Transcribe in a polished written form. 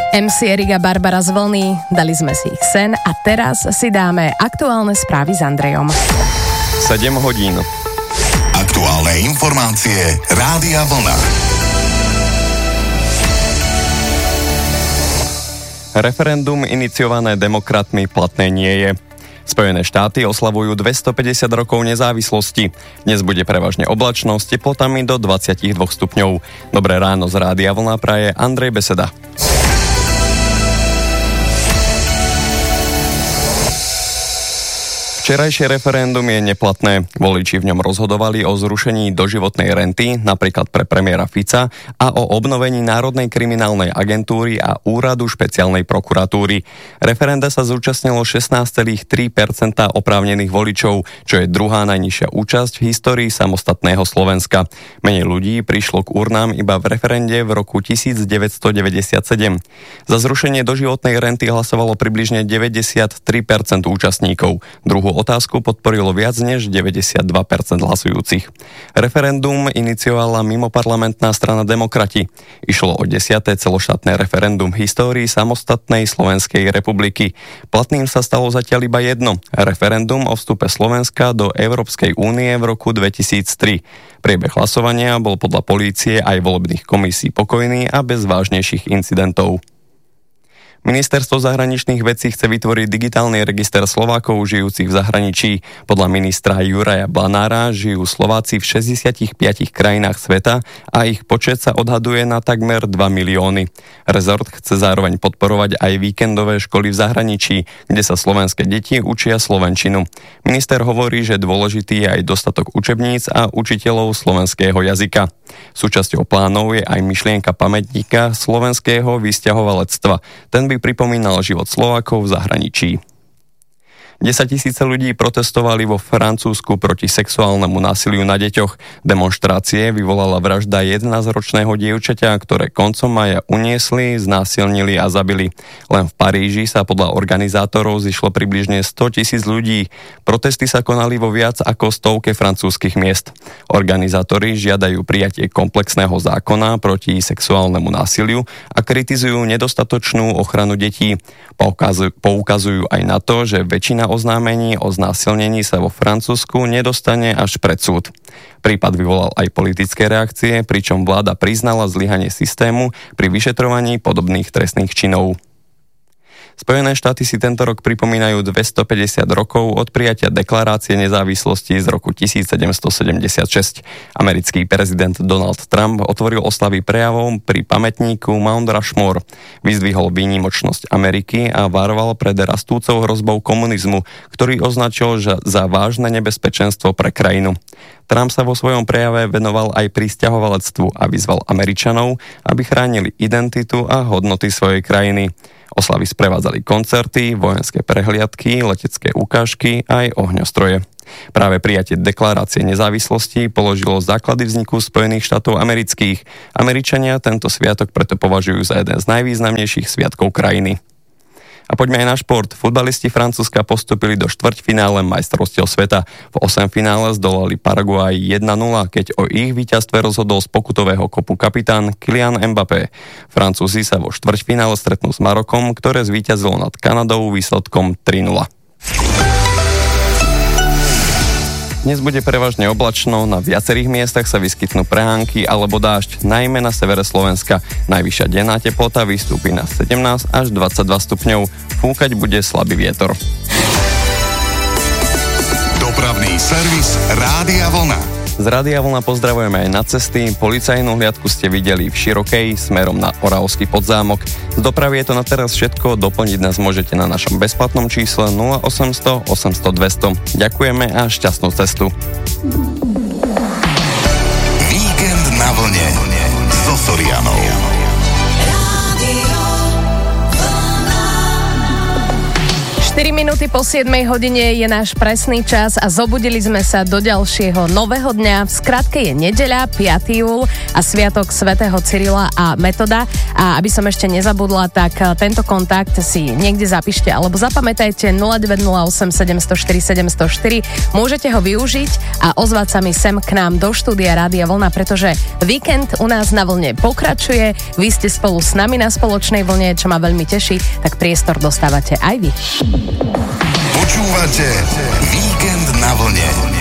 MC Erik a Barbara z Vlny, dali sme si ich sen a teraz si dáme aktuálne správy s Andrejom. 7 hodín. Aktuálne informácie Rádia Vlna. Referendum iniciované demokratmi platné nie je. Spojené štáty oslavujú 250 rokov nezávislosti. Dnes bude prevažne oblačno s teplotami do 22 stupňov. Dobré ráno z Rádia Vlna praje Andrej Beseda. Včerajšie referendum je neplatné. Voliči v ňom rozhodovali o zrušení doživotnej renty, napríklad pre premiéra Fica, a o obnovení Národnej kriminálnej agentúry a úradu špeciálnej prokuratúry. Referenda sa zúčastnilo 16,3% oprávnených voličov, čo je druhá najnižšia účasť v histórii samostatného Slovenska. Menej ľudí prišlo k urnám iba v referende v roku 1997. Za zrušenie doživotnej renty hlasovalo približne 93% účastníkov. Druhú otázku podporilo viac než 92% hlasujúcich. Referendum iniciovala mimoparlamentná strana Demokrati. Išlo o 10. celoštátne referendum v histórii samostatnej Slovenskej republiky. Platným sa stalo zatiaľ iba jedno. Referendum o vstupe Slovenska do Európskej únie v roku 2003. Priebeh hlasovania bol podľa polície aj volebných komisí pokojný a bez vážnejších incidentov. Ministerstvo zahraničných vecí chce vytvoriť digitálny register Slovákov žijúcich v zahraničí. Podľa ministra Juraja Blanára žijú Slováci v 65 krajinách sveta a ich počet sa odhaduje na takmer 2 milióny. Rezort chce zároveň podporovať aj víkendové školy v zahraničí, kde sa slovenské deti učia slovenčinu. Minister hovorí, že dôležitý je aj dostatok učebníc a učiteľov slovenského jazyka. Súčasťou plánov je aj myšlienka pamätníka slovenského vysťahovalectva. Ten by pripomínal život Slovákov v zahraničí. 10 000 ľudí protestovali vo Francúzsku proti sexuálnemu násiliu na deťoch. Demonštrácie vyvolala vražda 11-ročného dievčaťa, ktoré koncom mája uniesli, znásilnili a zabili. Len v Paríži sa podľa organizátorov zišlo približne 100 000 ľudí. Protesty sa konali vo viac ako 100 francúzskych miest. Organizátori žiadajú prijatie komplexného zákona proti sexuálnemu násiliu a kritizujú nedostatočnú ochranu detí. Poukazujú aj na to, že väčšina oznámení o znásilnení sa vo Francúzsku nedostane až pred súd. Prípad vyvolal aj politické reakcie, pričom vláda priznala zlyhanie systému pri vyšetrovaní podobných trestných činov. Spojené štáty si tento rok pripomínajú 250 rokov od prijatia deklarácie nezávislosti z roku 1776. Americký prezident Donald Trump otvoril oslavy prejavom pri pamätníku Mount Rushmore. Vyzdvihol výnimočnosť Ameriky a varoval pred rastúcou hrozbou komunizmu, ktorý označil za vážne nebezpečenstvo pre krajinu. Trump sa vo svojom prejave venoval aj prisťahovalectvu a vyzval Američanov, aby chránili identitu a hodnoty svojej krajiny. Oslavy sprevádzali koncerty, vojenské prehliadky, letecké ukážky aj ohňostroje. Práve prijatie deklarácie nezávislosti položilo základy vzniku Spojených štátov amerických. Američania tento sviatok preto považujú za jeden z najvýznamnejších sviatkov krajiny. A poďme aj na šport. Futbalisti Francúzska postúpili do štvrťfinále majstrovstiev sveta. V 8-finále zdolali Paraguaj 1-0, keď o ich víťazstve rozhodol z pokutového kopu kapitán Kylian Mbappé. Francúzi sa vo štvrťfinále stretnú s Marokom, ktoré zvíťazilo nad Kanadou výsledkom 3-0. Dnes bude prevažne oblačno, na viacerých miestach sa vyskytnú prehánky alebo dážď, najmä na severe Slovenska. Najvyššia denná teplota vystúpi na 17 až 22 stupňov. Fúkať bude slabý vietor. Dopravný servis Rádia Vlna. Z Rádia Vlna pozdravujeme aj na cesty. Policajnú hliadku ste videli v Širokej smerom na Oravský Podzámok. Z dopravy je to na teraz všetko. Doplniť nás môžete na našom bezplatnom čísle 0800 800 200. Ďakujeme a šťastnú cestu. Víkend na vlne so Sorianou. 4 minúty po 7 hodine je náš presný čas a zobudili sme sa do ďalšieho nového dňa. V skratke je nedeľa, 5. júl a sviatok svätého Cyrila a Metoda. A aby som ešte nezabudla, tak tento kontakt si niekde zapíšte alebo zapamätajte 0908 704 704. Môžete ho využiť a ozvať sa mi sem k nám do štúdia Rádia Vlna, pretože víkend u nás na vlne pokračuje. Vy ste spolu s nami na spoločnej vlne, čo ma veľmi teší, tak priestor dostávate aj vy. Počúvate Víkend na vlne.